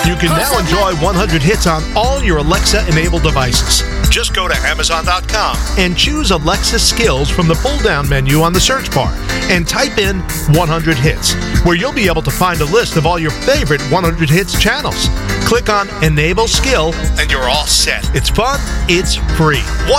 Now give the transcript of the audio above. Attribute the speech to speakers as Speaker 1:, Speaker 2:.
Speaker 1: You can now enjoy 100 hits on all your Alexa-enabled devices. Just go to Amazon.com and choose Alexa Skills from the pull-down menu on the search bar and type in 100 hits, where you'll be able to find a list of all your favorite 100 hits channels. Click on Enable Skill and you're all set. It's fun, it's free.